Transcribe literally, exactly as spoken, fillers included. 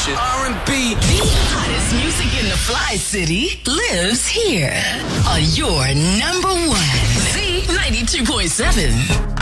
shit. R and B. The hottest music in the Fly City lives here on your number one. Z ninety-two point seven.